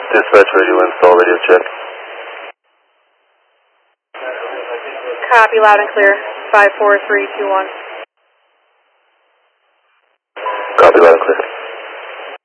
Dispatch, radio install, radio check. Copy, loud and clear. 54321.